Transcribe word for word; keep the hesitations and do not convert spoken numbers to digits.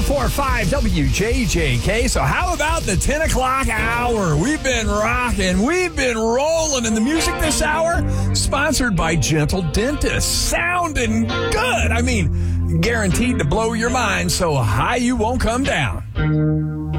four five W J J K. So how about the ten o'clock hour? We've been rocking. We've been rolling. And the music this hour, sponsored by Gentle Dentist. Sounding good. I mean, guaranteed to blow your mind so high you won't come down.